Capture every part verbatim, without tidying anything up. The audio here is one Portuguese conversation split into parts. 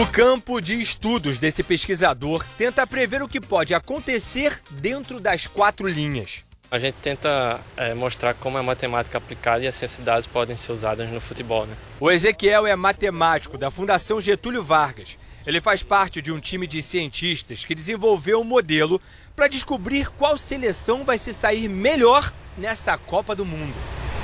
O campo de estudos desse pesquisador tenta prever o que pode acontecer dentro das quatro linhas. A gente tenta é, mostrar como a matemática aplicada e as ciências de dados podem ser usadas no futebol, né? O Ezequiel é matemático da Fundação Getúlio Vargas. Ele faz parte de um time de cientistas que desenvolveu um modelo para descobrir qual seleção vai se sair melhor nessa Copa do Mundo.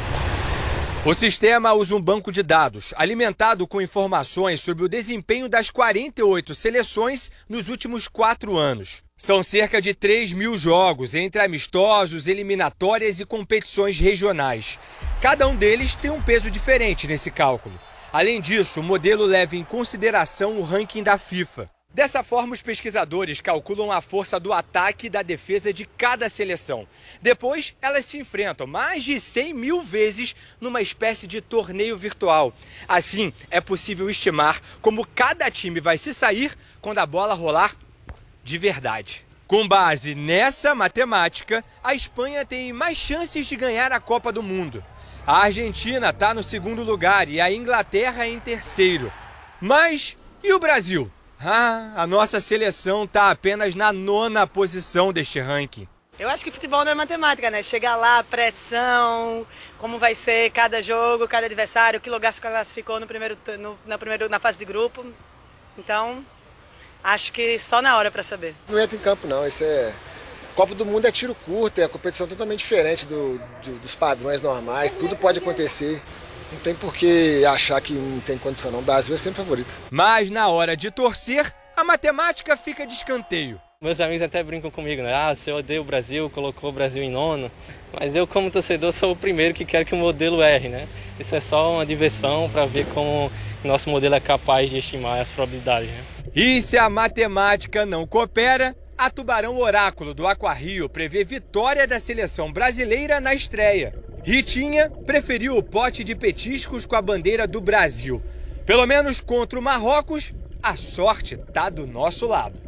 O sistema usa um banco de dados alimentado com informações sobre o desempenho das quarenta e oito seleções nos últimos quatro anos. São cerca de três mil jogos entre amistosos, eliminatórias e competições regionais. Cada um deles tem um peso diferente nesse cálculo. Além disso, o modelo leva em consideração o ranking da FIFA. Dessa forma, os pesquisadores calculam a força do ataque e da defesa de cada seleção. Depois, elas se enfrentam mais de cem mil vezes numa espécie de torneio virtual. Assim, é possível estimar como cada time vai se sair quando a bola rolar de verdade. Com base nessa matemática, a Espanha tem mais chances de ganhar a Copa do Mundo. A Argentina está no segundo lugar e a Inglaterra em terceiro. Mas e o Brasil? Ah, a nossa seleção está apenas na nona posição deste ranking. Eu acho que futebol não é matemática, né? Chegar lá, pressão, como vai ser cada jogo, cada adversário, que lugar se classificou no primeiro, no, na, primeiro, na fase de grupo. Então, acho que só na hora para saber. Não entra em campo não, isso é... Copa do Mundo é tiro curto, é uma competição totalmente diferente do, do, dos padrões normais, tudo pode acontecer. Não tem por que achar que não tem condição não, o Brasil é sempre favorito. Mas na hora de torcer, a matemática fica de escanteio. Meus amigos até brincam comigo, né? Ah, você odeia o Brasil, colocou o Brasil em nono. Mas eu, como torcedor, sou o primeiro que quero que o modelo erre, né? Isso é só uma diversão para ver como o nosso modelo é capaz de estimar as probabilidades, né? E se a matemática não coopera, a Tubarão Oráculo do Aquarrio prevê vitória da seleção brasileira na estreia. Ritinha preferiu o pote de petiscos com a bandeira do Brasil. Pelo menos contra o Marrocos, a sorte tá do nosso lado.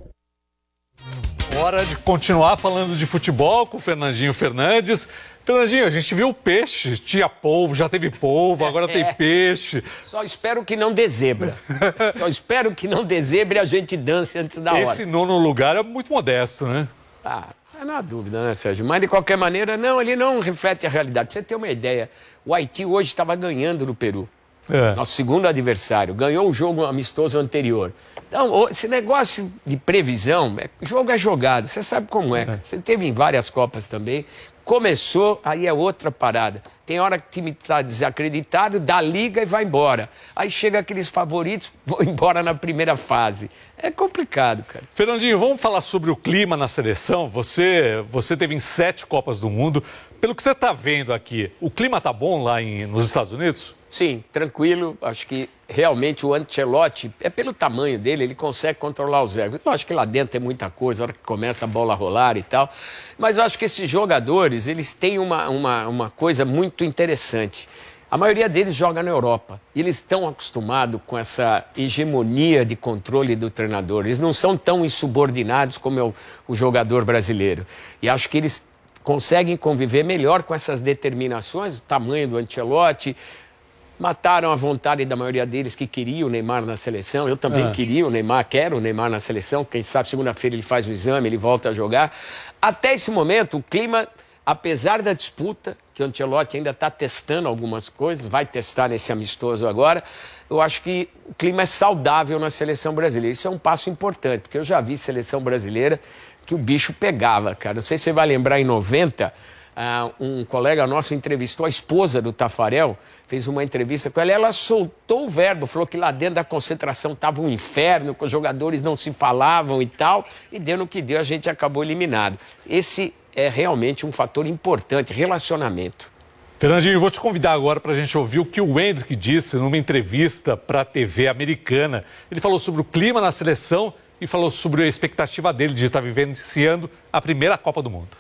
Hora de continuar falando de futebol com o Fernandinho Fernandes. Fernandinho, a gente viu peixe, tinha polvo, já teve polvo, agora é. tem peixe. Só espero que não dê zebra. Só espero que não dê zebra e a gente dance antes da hora. Esse nono lugar é muito modesto, né? Ah, não há dúvida, né, Sérgio? Mas, de qualquer maneira, não, ele não reflete a realidade. Pra você ter uma ideia, o Haiti hoje estava ganhando no Peru. É. Nosso segundo adversário. Ganhou o jogo amistoso anterior. Então, esse negócio de previsão, jogo é jogado, você sabe como é. é. Você teve em várias Copas também. Começou, aí é outra parada. Tem hora que o time está desacreditado, dá liga e vai embora. Aí chega aqueles favoritos, vão embora na primeira fase. É complicado, cara. Fernandinho, vamos falar sobre o clima na seleção. Você, você teve em sete Copas do Mundo. Pelo que você está vendo aqui, o clima tá bom lá em, nos Estados Unidos? Sim, tranquilo. Acho que realmente o Ancelotti, é pelo tamanho dele, ele consegue controlar os egos. Eu acho que lá dentro tem muita coisa, a hora que começa a bola a rolar e tal. Mas eu acho que esses jogadores, eles têm uma, uma, uma coisa muito interessante. A maioria deles joga na Europa. E eles estão acostumados com essa hegemonia de controle do treinador. Eles não são tão insubordinados como é o, o jogador brasileiro. E acho que eles conseguem conviver melhor com essas determinações, o tamanho do Ancelotti. Mataram a vontade da maioria deles que queriam o Neymar na seleção. Eu também ah. queria o Neymar, quero o Neymar na seleção. Quem sabe segunda-feira ele faz o exame, ele volta a jogar. Até esse momento, o clima, apesar da disputa, que o Ancelotti ainda está testando algumas coisas, vai testar nesse amistoso agora, eu acho que o clima é saudável na seleção brasileira. Isso é um passo importante, porque eu já vi seleção brasileira que o bicho pegava, cara. Não sei se você vai lembrar, em noventa... Uh, um colega nosso entrevistou a esposa do Tafarel, fez uma entrevista com ela, e ela soltou o verbo, falou que lá dentro da concentração estava um inferno, que os jogadores não se falavam e tal, e deu no que deu, a gente acabou eliminado. Esse é realmente um fator importante, relacionamento. Fernandinho, eu vou te convidar agora para a gente ouvir o que o Endrick disse numa entrevista para a T V americana. Ele falou sobre o clima na seleção e falou sobre a expectativa dele de estar vivenciando a primeira Copa do Mundo.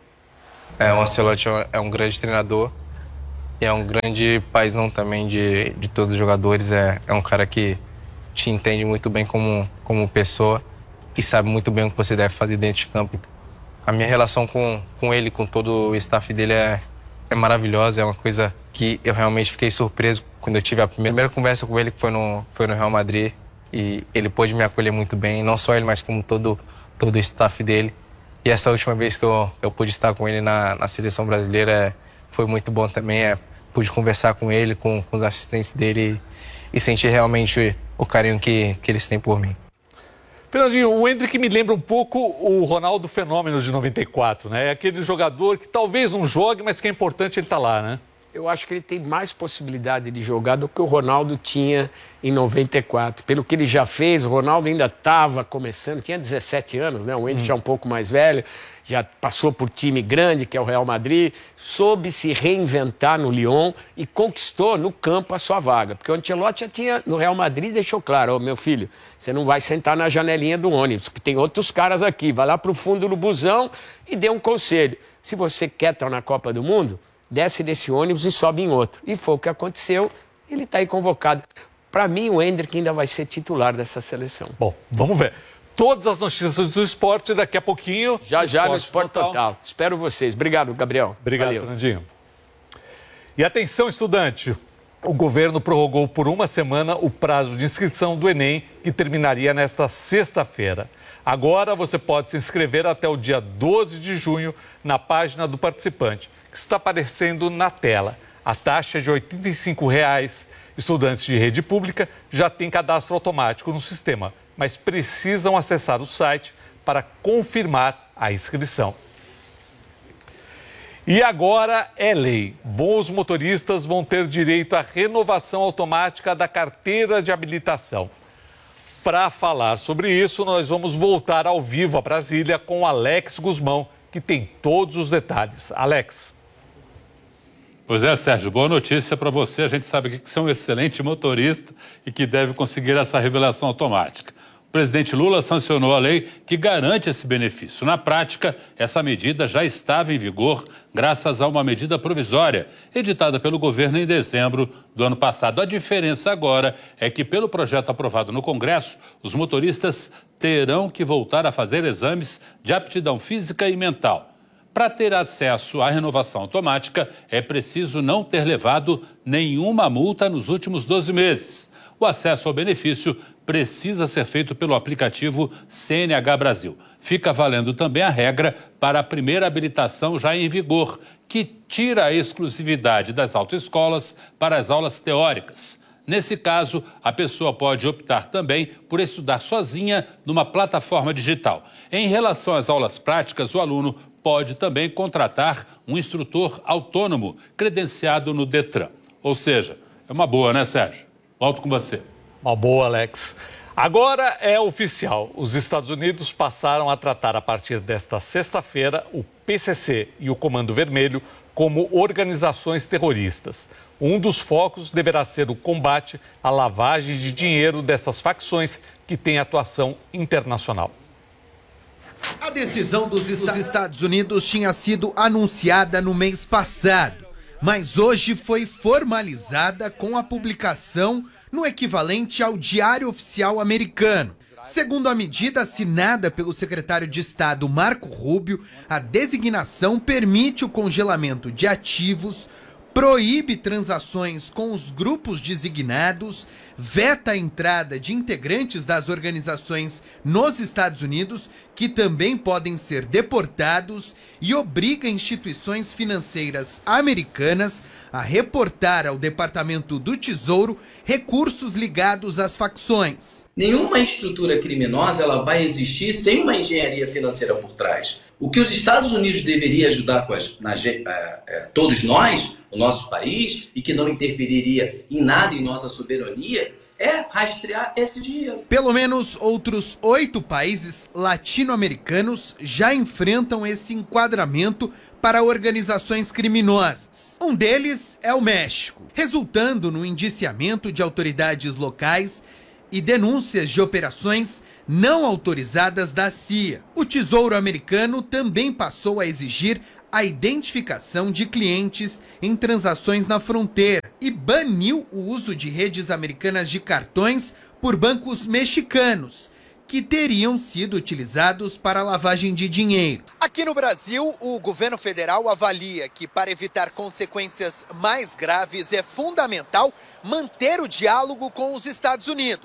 É, o Ancelotti é um grande treinador e é um grande paizão também de, de todos os jogadores. É, é um cara que te entende muito bem como, como pessoa e sabe muito bem o que você deve fazer dentro de campo. A minha relação com, com ele, com todo o staff dele é, é maravilhosa. É uma coisa que eu realmente fiquei surpreso quando eu tive a primeira conversa com ele, que foi no, foi no Real Madrid. e ele pôde me acolher muito bem, não só ele, mas como todo, todo o staff dele. E essa última vez que eu, eu pude estar com ele na, na seleção brasileira é, foi muito bom também. É, pude conversar com ele, com, com os assistentes dele e, e sentir realmente o carinho que, que eles têm por mim. Fernandinho, o Endrick me lembra um pouco o Ronaldo Fenômeno de noventa e quatro, né? É aquele jogador que talvez não jogue, mas que é importante ele estar lá, né? Eu acho que ele tem mais possibilidade de jogar do que o Ronaldo tinha em noventa e quatro. Pelo que ele já fez, o Ronaldo ainda estava começando, tinha dezessete anos, né? O Endrick hum. já é um pouco mais velho, já passou por time grande, que é o Real Madrid, soube se reinventar no Lyon e conquistou no campo a sua vaga. Porque o Ancelotti já tinha, no Real Madrid, deixou claro, ó, oh, meu filho, você não vai sentar na janelinha do ônibus, porque tem outros caras aqui, vai lá para o fundo do busão e dê um conselho. Se você quer estar na Copa do Mundo, desce desse ônibus e sobe em outro. E foi o que aconteceu, ele está aí convocado. Para mim, o Endrick ainda vai ser titular dessa seleção. Bom, vamos ver. Todas as notícias do esporte daqui a pouquinho. Já, já no Esporte Total. Total. Espero vocês. Obrigado, Gabriel. Obrigado, Valeu. Fernandinho. E atenção, estudante. O governo prorrogou por uma semana o prazo de inscrição do Enem, que terminaria nesta sexta-feira. Agora você pode se inscrever até o dia doze de junho na página do participante, que está aparecendo na tela. A taxa é de oitenta e cinco reais. Estudantes de rede pública já têm cadastro automático no sistema, mas precisam acessar o site para confirmar a inscrição. E agora é lei. Bons motoristas vão ter direito à renovação automática da carteira de habilitação. Para falar sobre isso, nós vamos voltar ao vivo a Brasília com Alex Guzmão, que tem todos os detalhes. Alex. Pois é, Sérgio, boa notícia para você. A gente sabe que você é um excelente motorista e que deve conseguir essa revelação automática. O presidente Lula sancionou a lei que garante esse benefício. Na prática, essa medida já estava em vigor graças a uma medida provisória, editada pelo governo em dezembro do ano passado. A diferença agora é que, pelo projeto aprovado no Congresso, os motoristas terão que voltar a fazer exames de aptidão física e mental. Para ter acesso à renovação automática, é preciso não ter levado nenhuma multa nos últimos doze meses. O acesso ao benefício precisa ser feito pelo aplicativo C N H Brasil. Fica valendo também a regra para a primeira habilitação já em vigor, que tira a exclusividade das autoescolas para as aulas teóricas. Nesse caso, a pessoa pode optar também por estudar sozinha numa plataforma digital. Em relação às aulas práticas, o aluno pode também contratar um instrutor autônomo credenciado no Detran. Ou seja, é uma boa, né, Sérgio? Volto com você. Uma boa, Alex. Agora é oficial. Os Estados Unidos passaram a tratar, a partir desta sexta-feira, o P C C e o Comando Vermelho como organizações terroristas. Um dos focos deverá ser o combate à lavagem de dinheiro dessas facções que têm atuação internacional. A decisão dos Estados Unidos tinha sido anunciada no mês passado, mas hoje foi formalizada com a publicação no equivalente ao Diário Oficial Americano. Segundo a medida assinada pelo secretário de Estado Marco Rubio, a designação permite o congelamento de ativos, proíbe transações com os grupos designados, veta a entrada de integrantes das organizações nos Estados Unidos, que também podem ser deportados, e obriga instituições financeiras americanas a reportar ao Departamento do Tesouro recursos ligados às facções. Nenhuma estrutura criminosa ela vai existir sem uma engenharia financeira por trás. O que os Estados Unidos deveria ajudar com as, na, é, é, todos nós, o nosso país, e que não interferiria em nada em nossa soberania, é rastrear esse dinheiro. Pelo menos outros oito países latino-americanos já enfrentam esse enquadramento para organizações criminosas. Um deles é o México, resultando no indiciamento de autoridades locais e denúncias de operações não autorizadas da C I A. O Tesouro Americano também passou a exigir a identificação de clientes em transações na fronteira e baniu o uso de redes americanas de cartões por bancos mexicanos, que teriam sido utilizados para lavagem de dinheiro. Aqui no Brasil, o governo federal avalia que, para evitar consequências mais graves, é fundamental manter o diálogo com os Estados Unidos.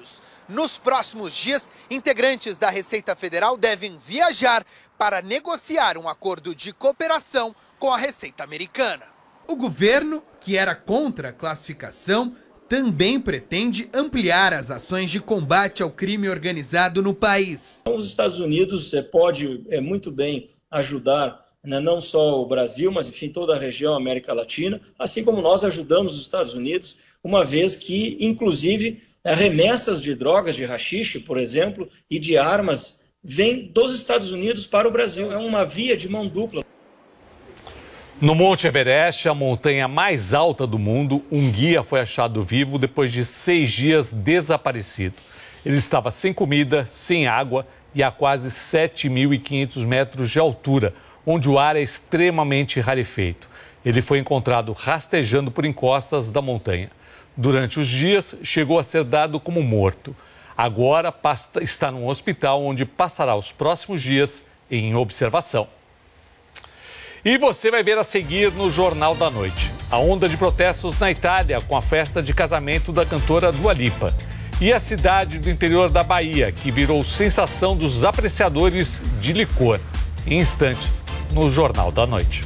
Nos próximos dias, integrantes da Receita Federal devem viajar para negociar um acordo de cooperação com a Receita Americana. O governo, que era contra a classificação, também pretende ampliar as ações de combate ao crime organizado no país. Os Estados Unidos é, pode é, muito bem ajudar, né, não só o Brasil, mas enfim toda a região América Latina, assim como nós ajudamos os Estados Unidos, uma vez que, inclusive, remessas de drogas, de haxixe, por exemplo, e de armas, vêm dos Estados Unidos para o Brasil. É uma via de mão dupla. No Monte Everest, a montanha mais alta do mundo, um guia foi achado vivo depois de seis dias desaparecido. Ele estava sem comida, sem água e a quase sete mil e quinhentos metros de altura, onde o ar é extremamente rarefeito. Ele foi encontrado rastejando por encostas da montanha. Durante os dias, chegou a ser dado como morto. Agora está num hospital onde passará os próximos dias em observação. E você vai ver a seguir no Jornal da Noite. A onda de protestos na Itália com a festa de casamento da cantora Dua Lipa. E a cidade do interior da Bahia, que virou sensação dos apreciadores de licor. Em instantes, no Jornal da Noite.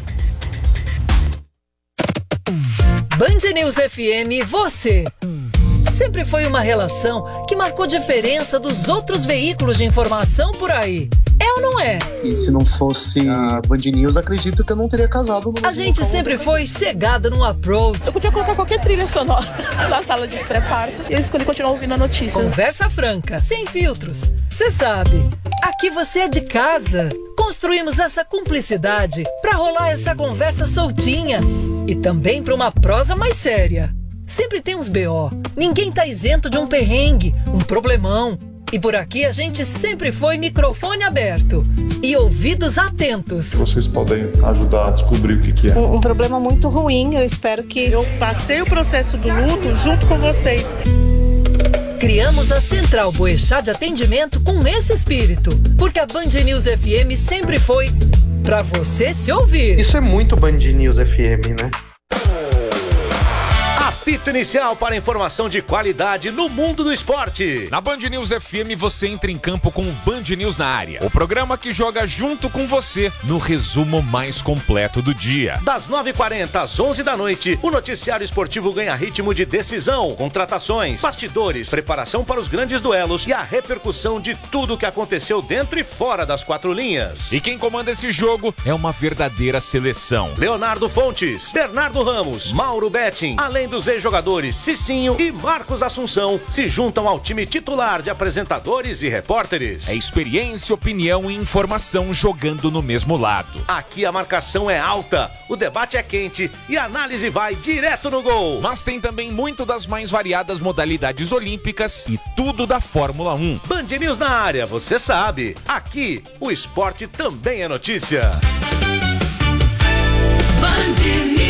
Band News F M, você. Sempre foi uma relação que marcou diferença dos outros veículos de informação por aí. É ou não é? E se não fosse a Band News, acredito que eu não teria casado. No a gente sempre foi chegada num approach. Eu podia colocar qualquer trilha sonora na sala de pré-parto. Eu escolhi continuar ouvindo a notícia. Conversa franca, sem filtros. Você sabe, aqui você é de casa. Construímos essa cumplicidade pra rolar essa conversa soltinha. E também pra uma prosa mais séria. Sempre tem uns B O. Ninguém tá isento de um perrengue, um problemão. E por aqui a gente sempre foi microfone aberto e ouvidos atentos. Vocês podem ajudar a descobrir o que, que é. Um, um problema muito ruim, eu espero que... Eu passei o processo do luto junto com vocês. Criamos a Central Boechat de atendimento com esse espírito, porque a Band News F M sempre foi pra você se ouvir. Isso é muito Band News F M, né? Apito inicial para informação de qualidade no mundo do esporte. Na Band News F M você entra em campo com o Band News na área. O programa que joga junto com você no resumo mais completo do dia. Das nove e quarenta às onze da noite, o noticiário esportivo ganha ritmo de decisão, contratações, bastidores, preparação para os grandes duelos e a repercussão de tudo o que aconteceu dentro e fora das quatro linhas. E quem comanda esse jogo é uma verdadeira seleção. Leonardo Fontes, Bernardo Ramos, Mauro Betting, além dos jogadores Cicinho e Marcos Assunção se juntam ao time titular de apresentadores e repórteres. É experiência, opinião e informação jogando no mesmo lado. Aqui a marcação é alta, o debate é quente e a análise vai direto no gol. Mas tem também muito das mais variadas modalidades olímpicas e tudo da Fórmula um. Band News na área, você sabe. Aqui, o esporte também é notícia. Band News.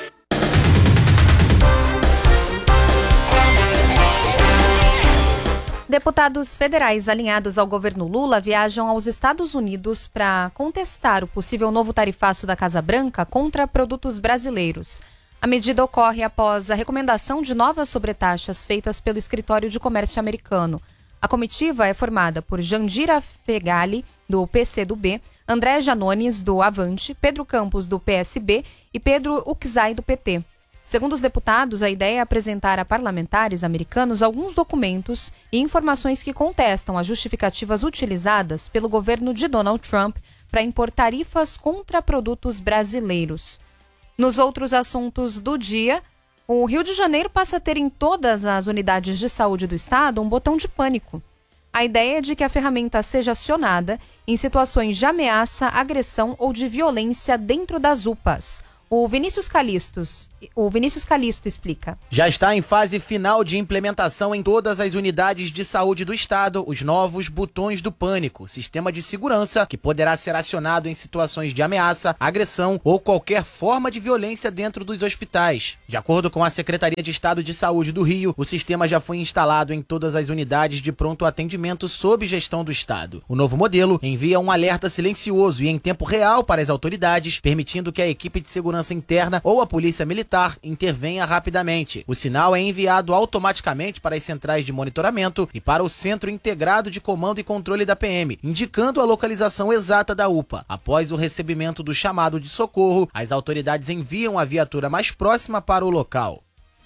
Deputados federais alinhados ao governo Lula viajam aos Estados Unidos para contestar o possível novo tarifaço da Casa Branca contra produtos brasileiros. A medida ocorre após a recomendação de novas sobretaxas feitas pelo Escritório de Comércio americano. A comitiva é formada por Jandira Fegali, do P C do B, André Janones, do Avante, Pedro Campos, do P S B e Pedro Uczai, do P T. Segundo os deputados, a ideia é apresentar a parlamentares americanos alguns documentos e informações que contestam as justificativas utilizadas pelo governo de Donald Trump para impor tarifas contra produtos brasileiros. Nos outros assuntos do dia, o Rio de Janeiro passa a ter em todas as unidades de saúde do estado um botão de pânico. A ideia é de que a ferramenta seja acionada em situações de ameaça, agressão ou de violência dentro das U P As. O Vinícius Calistos, o Vinícius Calisto explica. Já está em fase final de implementação em todas as unidades de saúde do estado os novos botões do pânico, sistema de segurança que poderá ser acionado em situações de ameaça, agressão ou qualquer forma de violência dentro dos hospitais. De acordo com a Secretaria de Estado de Saúde do Rio, o sistema já foi instalado em todas as unidades de pronto atendimento sob gestão do estado. O novo modelo envia um alerta silencioso e em tempo real para as autoridades, permitindo que a equipe de segurança interna ou a polícia militar militar intervenha rapidamente. O sinal é enviado automaticamente para as centrais de monitoramento e para o Centro Integrado de Comando e Controle da P M, indicando a localização exata da U P A. Após o recebimento do chamado de socorro, as autoridades enviam a viatura mais próxima para o local.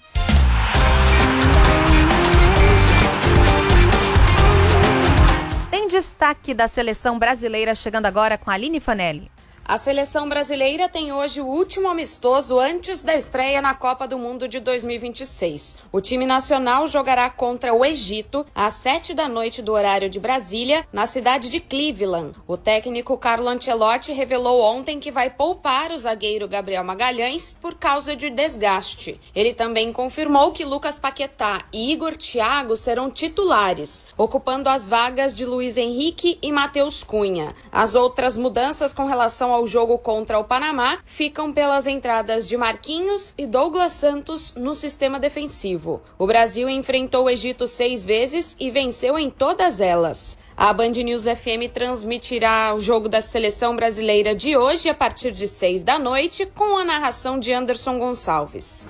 Tem destaque da seleção brasileira chegando agora com a Aline Fanelli. A seleção brasileira tem hoje o último amistoso antes da estreia na Copa do Mundo de dois mil e vinte e seis. O time nacional jogará contra o Egito às sete da noite do horário de Brasília, na cidade de Cleveland. O técnico Carlo Ancelotti revelou ontem que vai poupar o zagueiro Gabriel Magalhães por causa de desgaste. Ele também confirmou que Lucas Paquetá e Igor Thiago serão titulares, ocupando as vagas de Luiz Henrique e Matheus Cunha. As outras mudanças com relação ao jogo contra o Panamá ficam pelas entradas de Marquinhos e Douglas Santos no sistema defensivo. O Brasil enfrentou o Egito seis vezes e venceu em todas elas. A Band News F M transmitirá o jogo da seleção brasileira de hoje a partir de seis da noite com a narração de Anderson Gonçalves.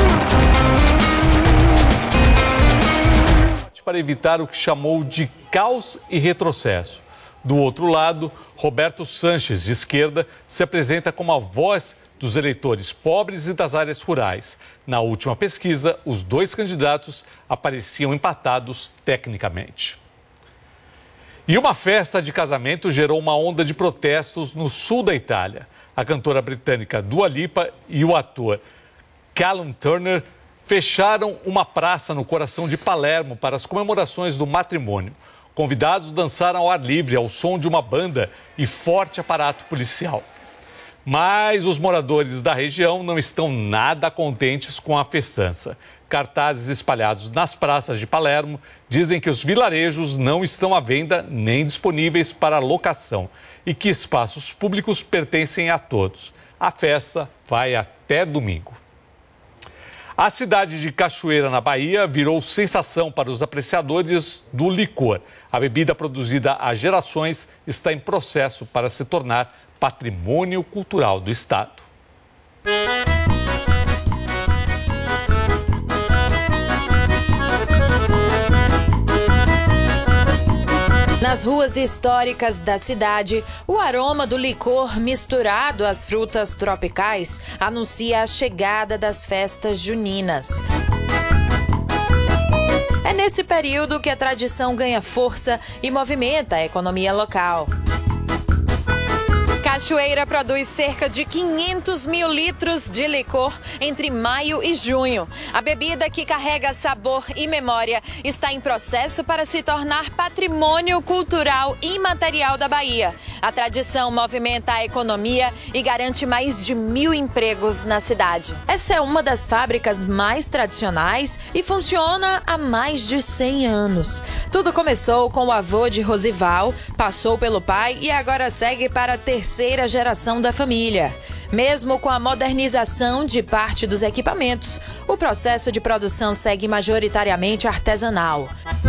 Para evitar o que chamou de caos e retrocesso. Do outro lado, Roberto Sanches, de esquerda, se apresenta como a voz dos eleitores pobres e das áreas rurais. Na última pesquisa, os dois candidatos apareciam empatados tecnicamente. E uma festa de casamento gerou uma onda de protestos no sul da Itália. A cantora britânica Dua Lipa e o ator Callum Turner fecharam uma praça no coração de Palermo para as comemorações do matrimônio. Convidados dançaram ao ar livre ao som de uma banda e forte aparato policial. Mas os moradores da região não estão nada contentes com a festança. Cartazes espalhados nas praças de Palermo dizem que os vilarejos não estão à venda nem disponíveis para locação e que espaços públicos pertencem a todos. A festa vai até domingo. A cidade de Cachoeira, na Bahia, virou sensação para os apreciadores do licor. A bebida produzida há gerações está em processo para se tornar patrimônio cultural do estado. Nas ruas históricas da cidade, o aroma do licor misturado às frutas tropicais anuncia a chegada das festas juninas. É nesse período que a tradição ganha força e movimenta a economia local. Cachoeira produz cerca de quinhentos mil litros de licor entre maio e junho. A bebida, que carrega sabor e memória, está em processo para se tornar patrimônio cultural imaterial da Bahia. A tradição movimenta a economia e garante mais de mil empregos na cidade. Essa é uma das fábricas mais tradicionais e funciona há mais de cem anos. Tudo começou com o avô de Rosival, passou pelo pai e agora segue para a terceira geração da família. Mesmo com a modernização de parte dos equipamentos, o processo de produção segue majoritariamente artesanal.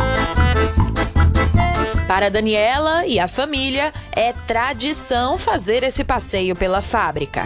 Para Daniela e a família, é tradição fazer esse passeio pela fábrica.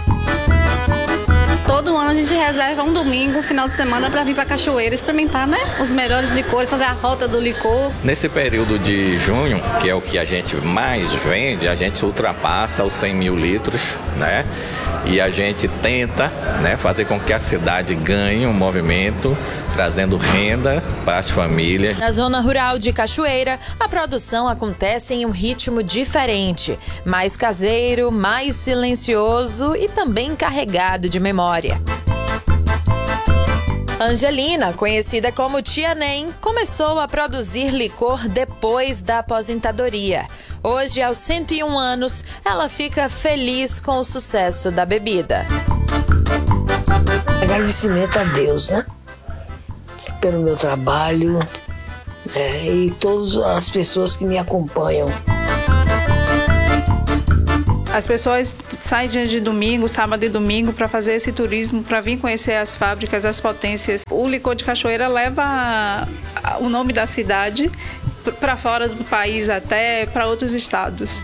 Todo ano a gente reserva um domingo, um final de semana, para vir para Cachoeira experimentar, né, os melhores licores, fazer a rota do licor. Nesse período de junho, que é o que a gente mais vende, a gente ultrapassa os cem mil litros, né? E a gente tenta, né, fazer com que a cidade ganhe um movimento, trazendo renda para as famílias. Na zona rural de Cachoeira, a produção acontece em um ritmo diferente, mais caseiro, mais silencioso e também carregado de memória. Angelina, conhecida como Tia Nem, começou a produzir licor depois da aposentadoria. Hoje, aos cento e um anos, ela fica feliz com o sucesso da bebida. Agradecimento a Deus, né? Pelo meu trabalho, né? E todas as pessoas que me acompanham. As pessoas saem dia de domingo, sábado e domingo para fazer esse turismo, para vir conhecer as fábricas, as potências. O licor de Cachoeira leva o nome da cidade para fora do país, até para outros estados.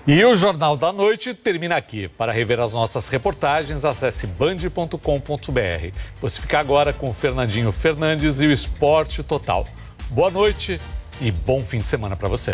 E o Jornal da Noite termina aqui. Para rever as nossas reportagens, acesse band ponto com ponto br. Você fica agora com o Fernandinho Fernandes e o Esporte Total. Boa noite e bom fim de semana para você.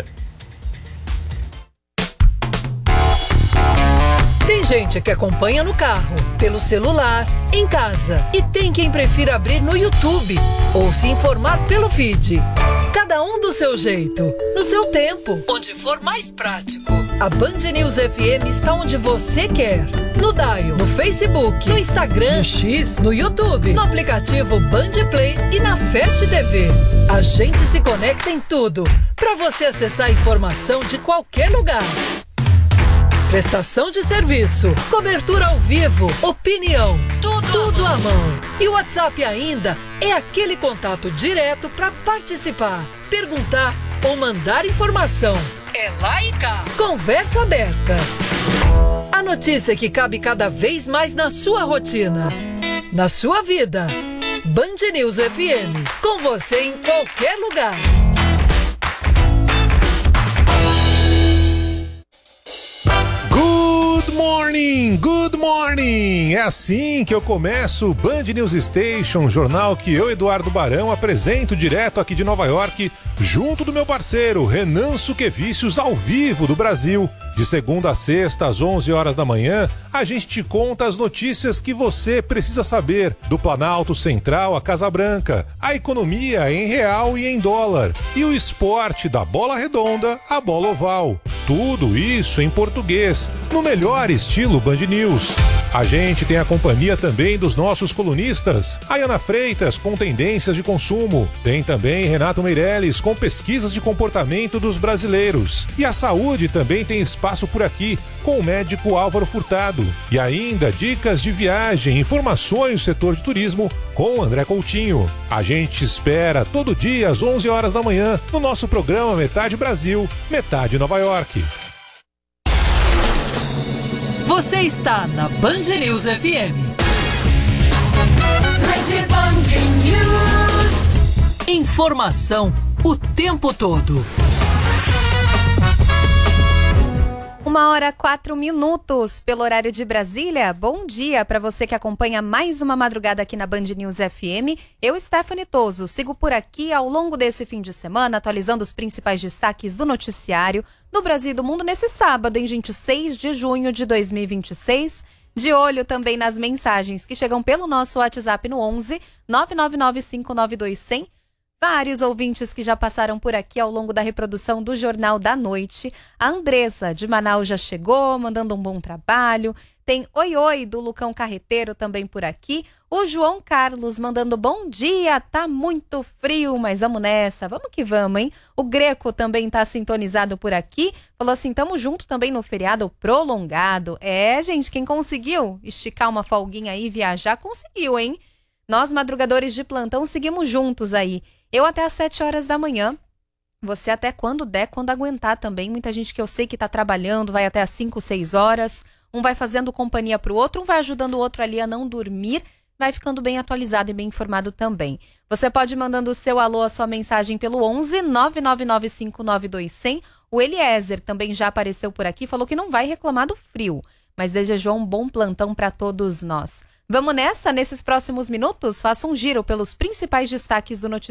Tem gente que acompanha no carro, pelo celular, em casa. E tem quem prefira abrir no YouTube ou se informar pelo feed. Cada um do seu jeito, no seu tempo, onde for mais prático. A Band News F M está onde você quer. No Dial, no Facebook, no Instagram, no X, no YouTube, no aplicativo Band Play e na Fast T V. A gente se conecta em tudo, para você acessar a informação de qualquer lugar. Prestação de serviço, cobertura ao vivo, opinião, tudo, tudo à mão. E o WhatsApp ainda é aquele contato direto para participar, perguntar ou mandar informação. É lá e cá. Conversa aberta. A notícia que cabe cada vez mais na sua rotina, na sua vida. Band News F M, com você em qualquer lugar. Good morning, good morning! É assim que eu começo o Band News Station, jornal que eu, Eduardo Barão, apresento direto aqui de Nova York, junto do meu parceiro Renan Suquevicius, ao vivo do Brasil. De segunda a sexta, às onze horas da manhã, a gente te conta as notícias que você precisa saber do Planalto Central à Casa Branca, a economia em real e em dólar, e o esporte da bola redonda à bola oval. Tudo isso em português, no melhor estilo Band News. A gente tem a companhia também dos nossos colunistas, Ayana Freitas com tendências de consumo, tem também Renato Meirelles com pesquisas de comportamento dos brasileiros. E a saúde também tem espaço por aqui, com o médico Álvaro Furtado. E ainda dicas de viagem, informações do setor de turismo com André Coutinho. A gente espera todo dia às onze horas da manhã no nosso programa Metade Brasil, Metade Nova York. Você está na Band News F M. Rede Band News. Informação o tempo todo. Uma hora, quatro minutos pelo horário de Brasília. Bom dia para você que acompanha mais uma madrugada aqui na Band News F M. Eu, Stephanie Toso, sigo por aqui ao longo desse fim de semana, atualizando os principais destaques do noticiário do Brasil e do mundo nesse sábado, em vinte e seis de junho de dois mil e vinte e seis. De olho também nas mensagens que chegam pelo nosso WhatsApp no onze nove nove nove cinco nove dois zero zero. Vários ouvintes que já passaram por aqui ao longo da reprodução do Jornal da Noite. A Andressa, de Manaus, já chegou, mandando um bom trabalho. Tem Oi Oi, do Lucão Carreteiro, também por aqui. O João Carlos, mandando bom dia. Tá muito frio, mas vamos nessa. Vamos que vamos, hein? O Greco também tá sintonizado por aqui. Falou assim, tamo junto também no feriado prolongado. É, gente, quem conseguiu esticar uma folguinha aí e viajar, conseguiu, hein? Nós, madrugadores de plantão, seguimos juntos aí. Eu até às sete horas da manhã, você até quando der, quando aguentar também. Muita gente que eu sei que tá trabalhando, vai até às cinco, seis horas. Um vai fazendo companhia pro outro, um vai ajudando o outro ali a não dormir. Vai ficando bem atualizado e bem informado também. Você pode ir mandando o seu alô, a sua mensagem pelo onze nove nove nove cinco nove dois zero zero. O Eliezer também já apareceu por aqui, falou que não vai reclamar do frio, mas desejou um bom plantão para todos nós. Vamos nessa? Nesses próximos minutos, faça um giro pelos principais destaques do noticiário.